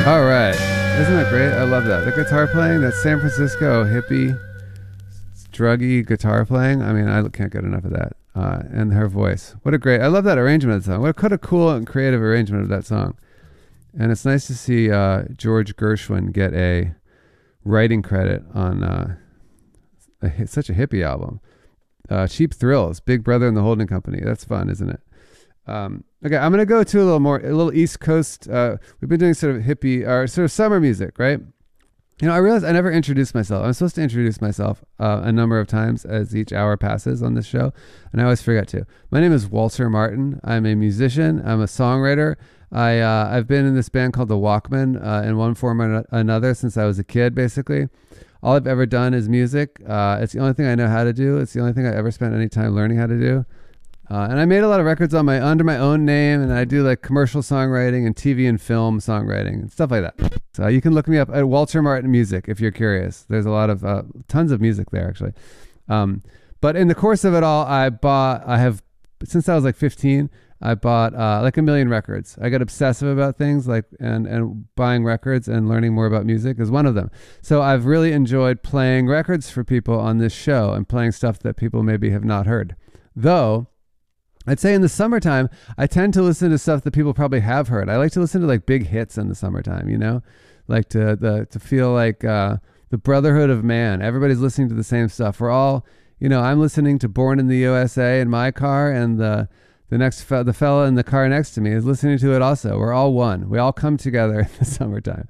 All right. Isn't that great? I love that. The guitar playing, that San Francisco hippie, druggy guitar playing. I mean, I can't get enough of that. And her voice. What a great, I love that arrangement of the song. What a cool and creative arrangement of that song. And it's nice to see George Gershwin get a writing credit on such a hippie album. Cheap Thrills, Big Brother and the Holding Company. That's fun, isn't it? Okay, I'm going to go to a little East Coast. We've been doing sort of hippie, or sort of summer music, right? You know, I realized I never introduced myself. I'm supposed to introduce myself a number of times as each hour passes on this show, and I always forget to. My name is Walter Martin. I'm a musician. I'm a songwriter. I've been in this band called The Walkmen in one form or another since I was a kid, basically. All I've ever done is music. It's the only thing I know how to do. It's the only thing I ever spent any time learning how to do. And I made a lot of records under my own name, and I do like commercial songwriting and TV and film songwriting and stuff like that. So you can look me up at Walter Martin Music if you're curious. There's a lot of tons of music there, actually. But in the course of it all, since I was like 15, I bought like 1 million records. I got obsessive about things like and buying records and learning more about music is one of them. So I've really enjoyed playing records for people on this show and playing stuff that people maybe have not heard. Though I'd say in the summertime, I tend to listen to stuff that people probably have heard. I like to listen to like big hits in the summertime, you know, like to feel like the brotherhood of man. Everybody's listening to the same stuff. We're all, you know, I'm listening to Born in the USA in my car, and the fella in the car next to me is listening to it also. We're all one. We all come together in the summertime.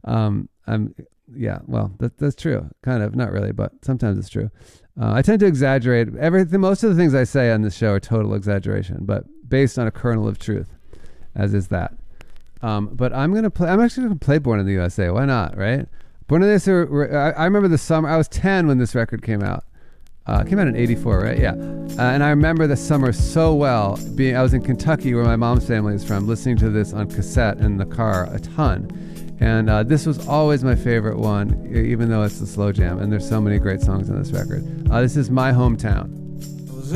That's true. Kind of, not really, but sometimes it's true. I tend to exaggerate everything. Most of the things I say on this show are total exaggeration, but based on a kernel of truth, as is that. But I'm actually going to play Born in the USA. Why not, right? Born in the USA, I remember the summer. I was 10 when this record came out. It came out in 84, right? Yeah. And I remember the summer so well. I was in Kentucky, where my mom's family is from, listening to this on cassette in the car a ton. And this was always my favorite one, even though it's the slow jam. And there's so many great songs on this record. This is My Hometown.